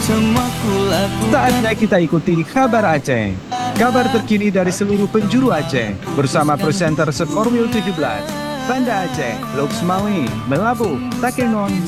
semua kulakukan. Saatnya kita ikuti kabar Aceh. Kabar terkini dari seluruh penjuru Aceh bersama presenter Sekorwil 17, Banda Aceh, Loksmawi, Melabu, Takengon,